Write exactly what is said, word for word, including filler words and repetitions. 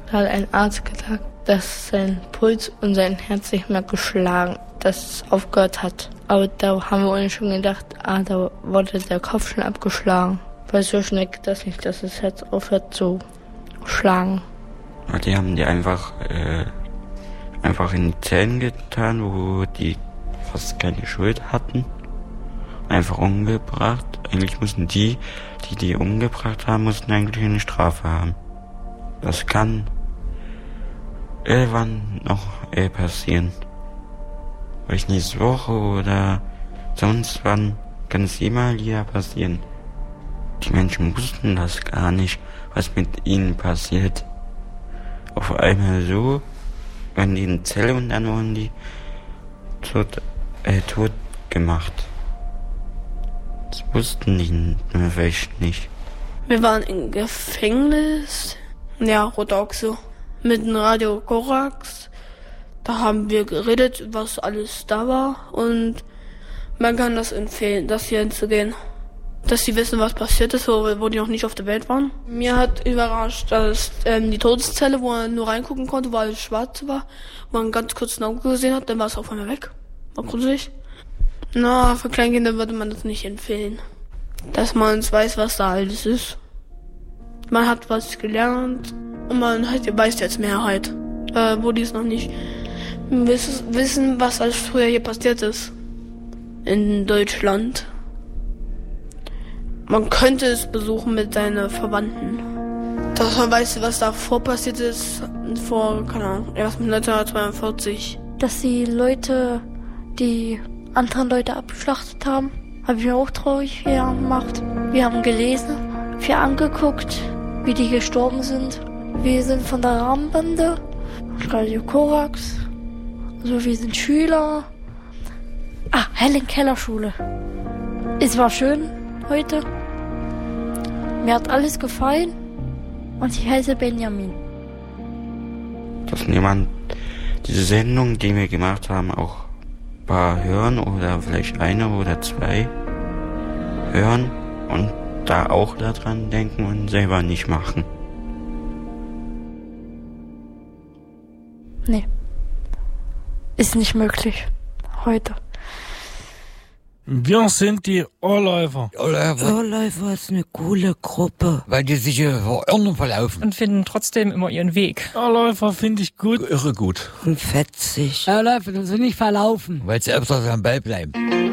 Da hat ein Arzt gesagt, dass sein Puls und sein Herz nicht mehr geschlagen, dass es aufgehört hat. Aber da haben wir uns schon gedacht, ah, da wurde der Kopf schon abgeschlagen. Weil so schnell geht das nicht, dass das Herz aufhört zu schlagen. Die haben die einfach, äh, einfach in die Zellen getan, wo die fast keine Schuld hatten. Einfach umgebracht. Eigentlich mussten die, die die umgebracht haben, mussten eigentlich eine Strafe haben. Das kann irgendwann noch äh, passieren. Vielleicht nächste Woche oder sonst wann kann es immer wieder passieren. Die Menschen wussten das gar nicht, was mit ihnen passiert. Auf einmal so, waren die in Zelle und dann wurden die tot, äh, tot gemacht. Das wussten die vielleicht nicht. Wir waren im Gefängnis, ja, Rotoxo, mit dem Radio Korax. Da haben wir geredet, was alles da war und man kann das empfehlen, das hier hinzugehen. Dass sie wissen, was passiert ist, wo, wo die noch nicht auf der Welt waren. Mir hat überrascht, dass ähm, die Todeszelle, wo man nur reingucken konnte, wo alles schwarz war, wo man ganz kurz ein Auge gesehen hat, dann war es auf einmal weg. War gruselig. Na, für Kleinkinder würde man das nicht empfehlen. Dass man weiß, was da alles ist. Man hat was gelernt und man hat, weiß jetzt mehr halt. Äh, wo die es noch nicht wissen, wissen, was alles früher hier passiert ist. In Deutschland. Man könnte es besuchen mit seinen Verwandten. Dass man weiß, was davor passiert ist, vor, keine Ahnung, erst mit neunzehnhundertzweiundvierzig. Dass die Leute, die anderen Leute abgeschlachtet haben, habe ich mir auch traurig gemacht. Wir haben gelesen, wir angeguckt, wie die gestorben sind. Wir sind von der Rahmenbande, Radio Korax, also wir sind Schüler. Ah, Helen-Keller-Schule. Es war schön heute. Mir hat alles gefallen und ich heiße Benjamin. Dass niemand diese Sendung, die wir gemacht haben, auch ein paar hören oder vielleicht eine oder zwei hören und da auch daran denken und selber nicht machen. Nee. Ist nicht möglich. Heute. Wir sind die Ohrläufer. Ohrläufer. Ohrläufer ist eine coole Gruppe, weil die sich hier verirren verlaufen. Und finden trotzdem immer ihren Weg. Ohrläufer finde ich gut. Irre gut. Und fetzig. Ohrläufer, dass sie nicht verlaufen. Weil sie öfters am Ball bleiben.